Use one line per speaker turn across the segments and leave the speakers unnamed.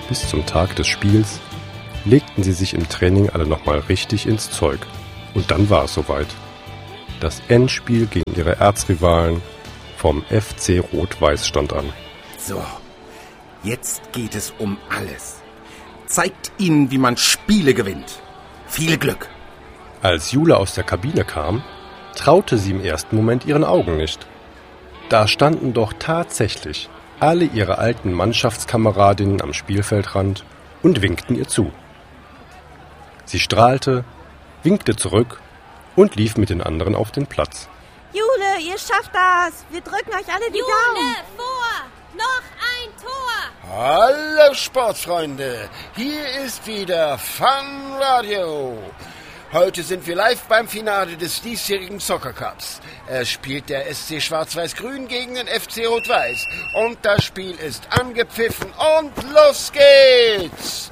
Bis zum Tag des Spiels legten sie sich im Training alle nochmal richtig ins Zeug. Und dann war es soweit. Das Endspiel gegen ihre Erzrivalen vom FC Rot-Weiß stand an.
So, jetzt geht es um alles. Zeigt ihnen, wie man Spiele gewinnt. Viel Glück.
Als Jule aus der Kabine kam, traute sie im ersten Moment ihren Augen nicht. Da standen doch tatsächlich alle ihre alten Mannschaftskameradinnen am Spielfeldrand und winkten ihr zu. Sie strahlte, winkte zurück und lief mit den anderen auf den Platz.
Jule, ihr schafft das! Wir drücken euch alle die Daumen!
Jule, vor! Noch ein Tor!
Hallo Sportsfreunde, hier ist wieder Fun Radio. Heute sind wir live beim Finale des diesjährigen Soccer Cups. Es spielt der SC Schwarz-Weiß-Grün gegen den FC Rot-Weiß. Und das Spiel ist angepfiffen und los geht's!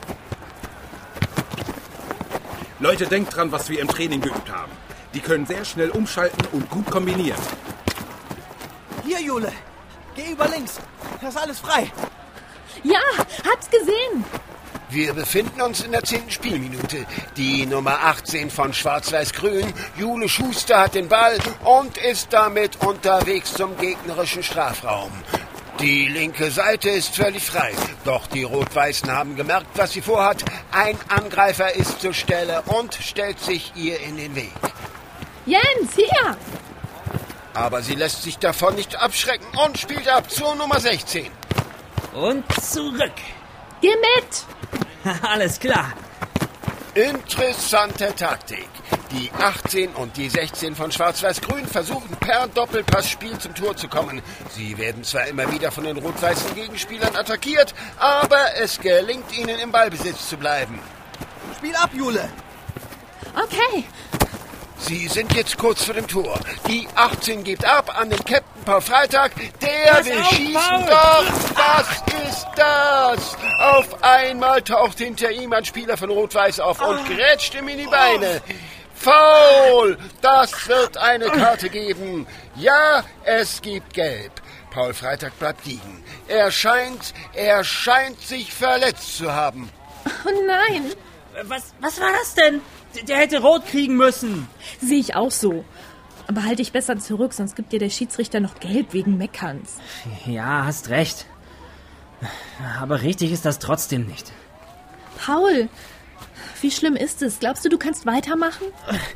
Leute, denkt dran, was wir im Training geübt haben. Die können sehr schnell umschalten und gut kombinieren.
Hier, Jule. Geh über links. Das ist alles frei.
Ja, hab's gesehen.
Wir befinden uns in der 10. Spielminute. Die Nummer 18 von Schwarz-Weiß-Grün, Jule Schuster, hat den Ball und ist damit unterwegs zum gegnerischen Strafraum. Die linke Seite ist völlig frei. Doch die Rot-Weißen haben gemerkt, was sie vorhat. Ein Angreifer ist zur Stelle und stellt sich ihr in den Weg.
Jens, hier!
Aber sie lässt sich davon nicht abschrecken und spielt ab zur Nummer 16.
Und zurück.
Geh mit!
Alles klar.
Interessante Taktik. Die 18 und die 16 von Schwarz-Weiß-Grün versuchen per Doppelpassspiel zum Tor zu kommen. Sie werden zwar immer wieder von den rot-weißen Gegenspielern attackiert, aber es gelingt ihnen im Ballbesitz zu bleiben.
Spiel ab, Jule.
Okay.
Sie sind jetzt kurz vor dem Tor. Die 18 gibt ab an den Captain Paul Freitag. Der will schießen. Doch, was ist das? Auf einmal taucht hinter ihm ein Spieler von Rot-Weiß auf und grätscht ihm in die Beine. Foul! Das wird eine Karte geben. Ja, es gibt Gelb. Paul Freitag bleibt liegen. Er scheint sich verletzt zu haben.
Oh nein.
Was war das denn? Der hätte rot kriegen müssen.
Sehe ich auch so. Aber halt dich besser zurück, sonst gibt dir der Schiedsrichter noch Gelb wegen Meckerns.
Ja, hast recht. Aber richtig ist das trotzdem nicht.
Paul, wie schlimm ist es? Glaubst du, du kannst weitermachen?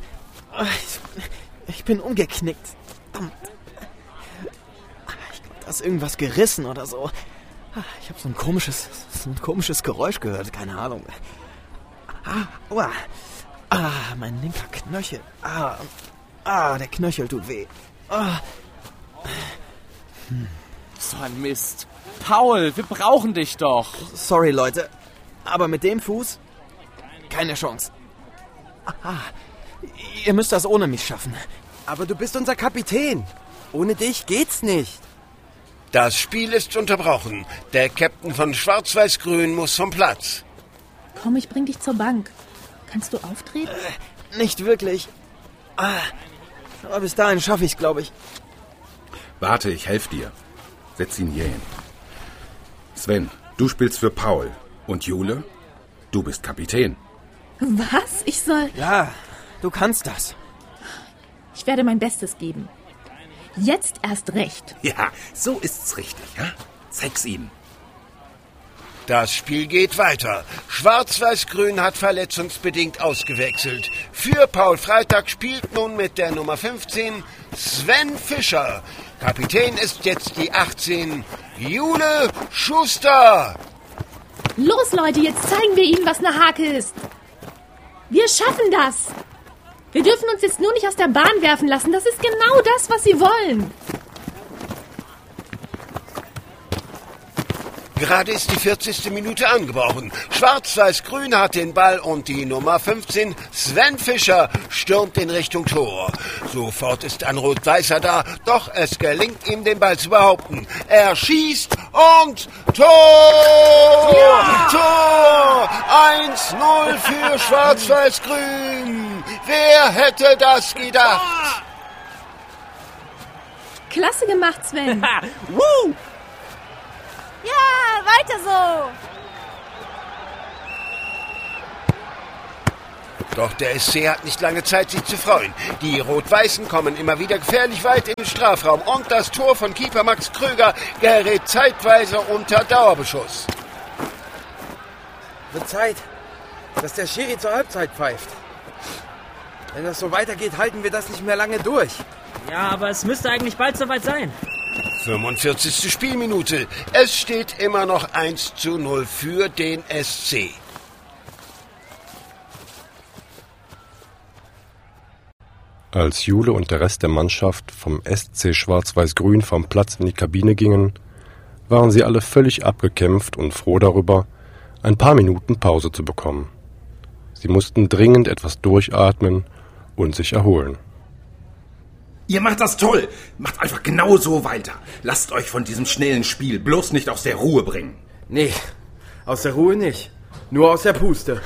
Ich bin umgeknickt. Ich glaube, da ist irgendwas gerissen oder so. Ich habe so ein komisches Geräusch gehört. Keine Ahnung. Aua. Mein linker Knöchel. Der Knöchel tut weh.
So ein Mist. Paul, wir brauchen dich doch.
Sorry, Leute. Aber mit dem Fuß? Keine Chance. Ihr müsst das ohne mich schaffen.
Aber du bist unser Kapitän. Ohne dich geht's nicht.
Das Spiel ist unterbrochen. Der Captain von Schwarz-Weiß-Grün muss vom Platz.
Komm, ich bring dich zur Bank. Kannst du auftreten?
Nicht wirklich. Aber bis dahin schaffe ich's, glaube ich.
Warte, ich helfe dir. Setz ihn hier hin. Sven, du spielst für Paul. Und Jule, du bist Kapitän.
Was? Ich soll...
Ja, du kannst das.
Ich werde mein Bestes geben. Jetzt erst recht.
Ja, so ist's richtig, ja? Zeig's ihm.
Das Spiel geht weiter. Schwarz-Weiß-Grün hat verletzungsbedingt ausgewechselt. Für Paul Freitag spielt nun mit der Nummer 15 Sven Fischer. Kapitän ist jetzt die 18 Jule Schuster.
Los, Leute, jetzt zeigen wir ihnen, was eine Hake ist. Wir schaffen das. Wir dürfen uns jetzt nur nicht aus der Bahn werfen lassen. Das ist genau das, was sie wollen.
Gerade ist die 40. Minute angebrochen. Schwarz-Weiß-Grün hat den Ball und die Nummer 15, Sven Fischer, stürmt in Richtung Tor. Sofort ist ein Rot-Weißer da, doch es gelingt ihm, den Ball zu behaupten. Er schießt und Tor! Ja! Tor! 1-0 für Schwarz-Weiß-Grün. Wer hätte das gedacht?
Klasse gemacht, Sven.
Woo!
Ja, weiter
Doch der SC hat nicht lange Zeit, sich zu freuen. Die Rot-Weißen kommen immer wieder gefährlich weit in den Strafraum und das Tor von Keeper Max Kröger gerät zeitweise unter Dauerbeschuss.
Wird Zeit, dass der Schiri zur Halbzeit pfeift. Wenn das so weitergeht, halten wir das nicht mehr lange durch.
Ja, aber es müsste eigentlich bald soweit sein.
45. Spielminute. Es steht immer noch 1:0 für den SC.
Als Jule und der Rest der Mannschaft vom SC Schwarz-Weiß-Grün vom Platz in die Kabine gingen, waren sie alle völlig abgekämpft und froh darüber, ein paar Minuten Pause zu bekommen. Sie mussten dringend etwas durchatmen und sich erholen.
Ihr macht das toll. Macht einfach genau so weiter. Lasst euch von diesem schnellen Spiel bloß nicht aus der Ruhe bringen.
Nee, aus der Ruhe nicht. Nur aus der Puste.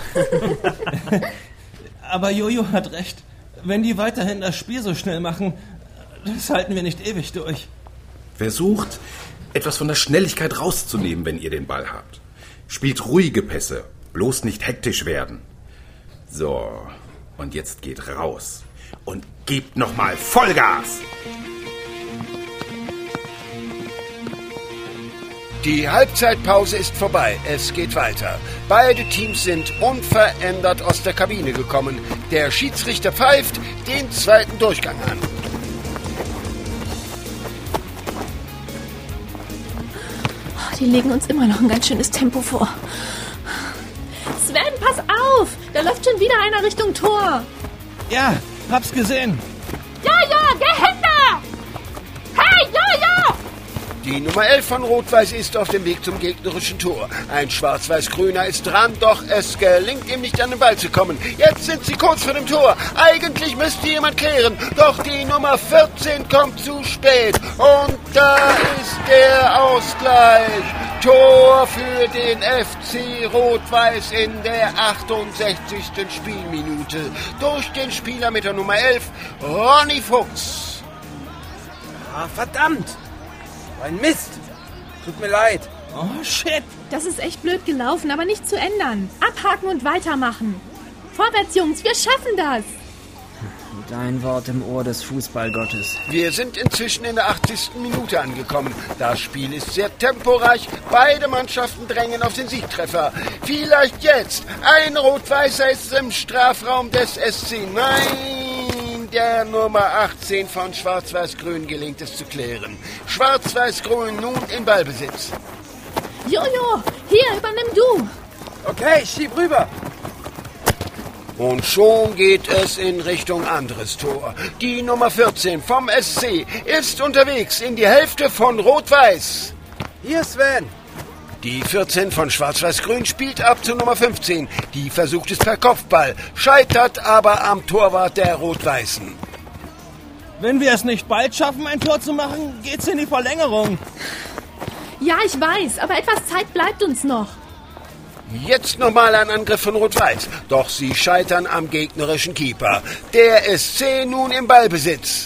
Aber Jojo hat recht. Wenn die weiterhin das Spiel so schnell machen, das halten wir nicht ewig durch.
Versucht, etwas von der Schnelligkeit rauszunehmen, wenn ihr den Ball habt. Spielt ruhige Pässe, bloß nicht hektisch werden. So, und jetzt geht raus. Und gebt nochmal Vollgas!
Die Halbzeitpause ist vorbei. Es geht weiter. Beide Teams sind unverändert aus der Kabine gekommen. Der Schiedsrichter pfeift den zweiten Durchgang an.
Die legen uns immer noch ein ganz schönes Tempo vor. Sven, pass auf! Da läuft schon wieder einer Richtung Tor.
Ja, hab's gesehen.
Ja, der Händer! Hey, ja!
Die Nummer 11 von Rot-Weiß ist auf dem Weg zum gegnerischen Tor. Ein Schwarz-Weiß-Grüner ist dran, doch es gelingt ihm nicht an den Ball zu kommen. Jetzt sind sie kurz vor dem Tor. Eigentlich müsste jemand klären, doch die Nummer 14 kommt zu spät. Und da ist der Ausgleich. Tor für den FC Rot-Weiß in der 68. Spielminute. Durch den Spieler mit der Nummer 11, Ronny Fuchs.
Ah, verdammt! Ein Mist! Tut mir leid.
Oh, shit!
Das ist echt blöd gelaufen, aber nicht zu ändern. Abhaken und weitermachen. Vorwärts, Jungs, wir schaffen das!
Dein Wort im Ohr des Fußballgottes.
Wir sind inzwischen in der 80. Minute angekommen. Das Spiel ist sehr temporeich. Beide Mannschaften drängen auf den Siegtreffer. Vielleicht jetzt. Ein Rot-Weißer ist im Strafraum des SC. Nein, der Nummer 18 von Schwarz-Weiß-Grün gelingt es zu klären. Schwarz-Weiß-Grün nun in Ballbesitz.
Jojo, hier, übernimm du.
Okay, schieb rüber.
Und schon geht es in Richtung anderes Tor. Die Nummer 14 vom SC ist unterwegs in die Hälfte von Rot-Weiß.
Hier, Sven.
Die 14 von Schwarz-Weiß-Grün spielt ab zur Nummer 15. Die versucht es per Kopfball, scheitert aber am Torwart der Rot-Weißen.
Wenn wir es nicht bald schaffen, ein Tor zu machen, geht's in die Verlängerung.
Ja, ich weiß, aber etwas Zeit bleibt uns noch.
Jetzt nochmal ein Angriff von Rot-Weiß. Doch sie scheitern am gegnerischen Keeper. Der SC nun im Ballbesitz.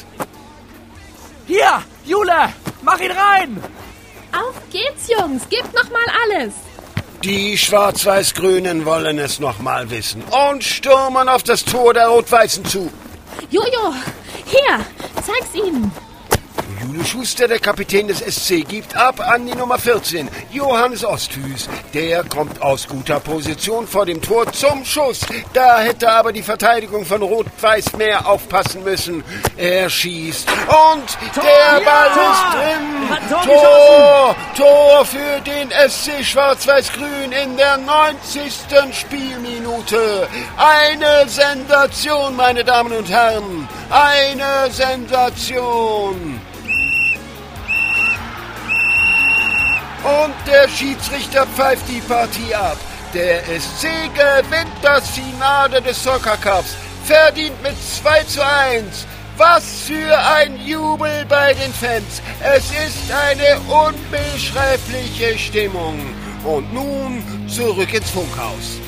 Hier, Jule, mach ihn rein!
Auf geht's, Jungs. Gebt nochmal alles.
Die Schwarz-Weiß-Grünen wollen es nochmal wissen und stürmen auf das Tor der Rot-Weißen zu.
Jojo, hier, zeig's ihnen.
Jule Schuster, der Kapitän des SC, gibt ab an die Nummer 14, Johannes Osthüß. Der kommt aus guter Position vor dem Tor zum Schuss. Da hätte aber die Verteidigung von Rot-Weiß mehr aufpassen müssen. Er schießt und
Tor,
der Ball
ja,
ist drin. Tor für den SC Schwarz-Weiß-Grün in der 90. Spielminute. Eine Sensation, meine Damen und Herren. Eine Sensation. Und der Schiedsrichter pfeift die Partie ab. Der SC gewinnt das Finale des Soccer Cups. Verdient mit 2:1. Was für ein Jubel bei den Fans. Es ist eine unbeschreibliche Stimmung. Und nun zurück ins Funkhaus.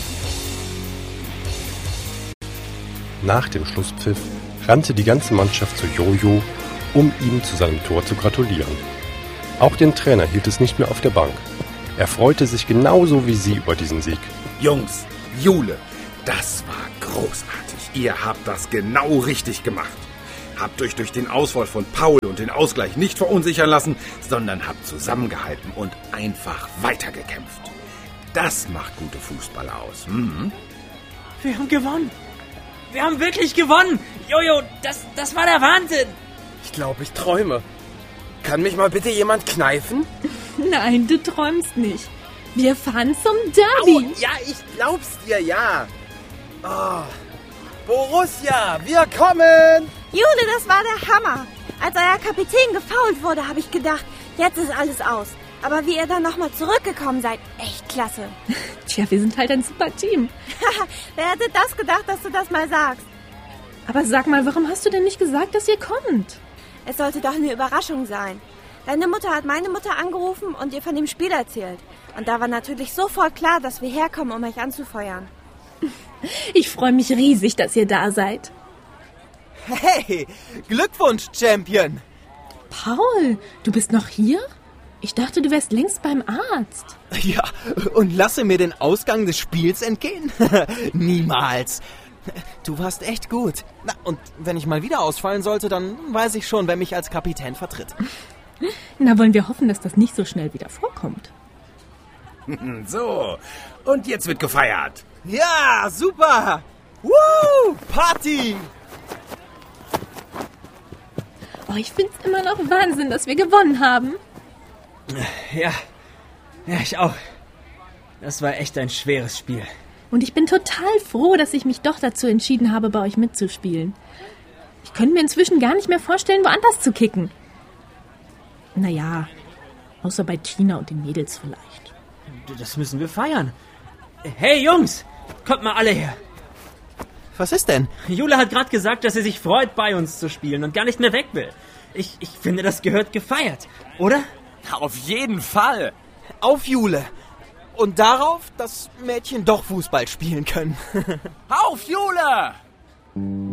Nach dem Schlusspfiff rannte die ganze Mannschaft zu Jojo, um ihm zu seinem Tor zu gratulieren. Auch den Trainer hielt es nicht mehr auf der Bank. Er freute sich genauso wie sie über diesen Sieg.
Jungs, Jule, Das war großartig. Ihr habt das genau richtig gemacht. Habt euch durch den Ausfall von Paul und den Ausgleich nicht verunsichern lassen, sondern habt zusammengehalten und einfach weitergekämpft. Das macht gute Fußballer aus. Mhm.
Wir haben gewonnen. Wir haben wirklich gewonnen. Jojo, das war der Wahnsinn.
Ich glaube, ich träume. Kann mich mal bitte jemand kneifen?
Nein, du träumst nicht. Wir fahren zum Derby.
Ja, ich glaub's dir, ja. Oh. Borussia, wir kommen!
Jule, das war der Hammer. Als euer Kapitän gefoult wurde, habe ich gedacht, jetzt ist alles aus. Aber wie ihr dann nochmal zurückgekommen seid, echt klasse.
Tja, wir sind halt ein super Team.
Wer hätte das gedacht, dass du das mal sagst?
Aber sag mal, warum hast du denn nicht gesagt, dass ihr kommt?
Es sollte doch eine Überraschung sein. Deine Mutter hat meine Mutter angerufen und ihr von dem Spiel erzählt. Und da war natürlich sofort klar, dass wir herkommen, um euch anzufeuern.
Ich freue mich riesig, dass ihr da seid.
Hey, Glückwunsch, Champion.
Paul, du bist noch hier? Ich dachte, du wärst längst beim Arzt.
Ja, und lasse mir den Ausgang des Spiels entgehen? Niemals. Du warst echt gut. Na, und wenn ich mal wieder ausfallen sollte, dann weiß ich schon, wer mich als Kapitän vertritt.
Na, wollen wir hoffen, dass das nicht so schnell wieder vorkommt.
So, und jetzt wird gefeiert.
Ja, super. Woo, Party.
Oh, ich find's immer noch Wahnsinn, dass wir gewonnen haben.
Ja, ich auch. Das war echt ein schweres Spiel.
Und ich bin total froh, dass ich mich doch dazu entschieden habe, bei euch mitzuspielen. Ich könnte mir inzwischen gar nicht mehr vorstellen, woanders zu kicken. Naja, außer bei Tina und den Mädels vielleicht.
Das müssen wir feiern. Hey Jungs, kommt mal alle her.
Was ist denn?
Jule hat gerade gesagt, dass sie sich freut, bei uns zu spielen und gar nicht mehr weg will. Ich finde, das gehört gefeiert, oder?
Auf jeden Fall.
Auf Jule. Und darauf, dass Mädchen doch Fußball spielen können.
Auf Jule!